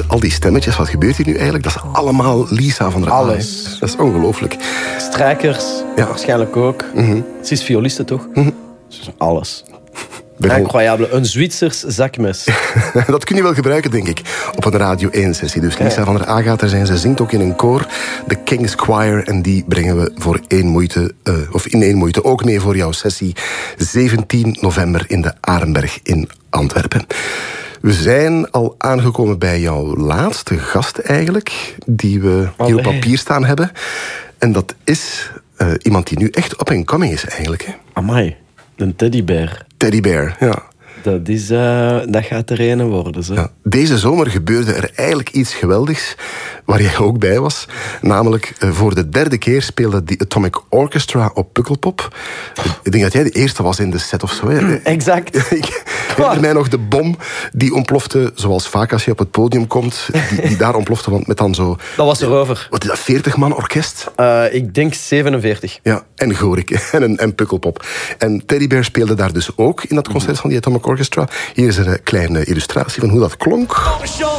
al die stemmetjes, wat gebeurt hier nu eigenlijk? Dat is allemaal Lisa van der Aa. Alles. Dat is ongelooflijk. Strijkers, waarschijnlijk ook. Ze is violiste, toch? Dus alles. Incroyable. Een Zwitsers zakmes. Dat kun je wel gebruiken, denk ik, op een Radio 1-sessie. Dus Lisa van der Aa gaat er zijn. Ze zingt ook in een koor, de King's Choir. En die brengen we voor in één moeite ook mee voor jouw sessie. 17 november in de Arenberg in Antwerpen. We zijn al aangekomen bij jouw laatste gast eigenlijk, die we hier op papier staan hebben. En dat is iemand die nu echt up and coming is eigenlijk. Hè. Amai, een teddybeer. Teddybeer, ja. Dat gaat er een worden. Zo. Ja, deze zomer gebeurde er eigenlijk iets geweldigs, waar jij ook bij was. Namelijk, voor de derde keer speelde die Atomic Orchestra op Pukkelpop. Ik denk dat jij de eerste was in de set of zo. Hè? Exact. Ik herinner mij nog de bom die ontplofte, zoals vaak als je op het podium komt, die daar ontplofte, want met dan zo... Dat was erover. Wat is dat, 40-man orkest? Ik denk 47. Ja, en Gorik en Pukkelpop. En Teddybear speelde daar dus ook in dat concert van die Atomic Orchestra. Hier is een kleine illustratie van hoe dat klonk.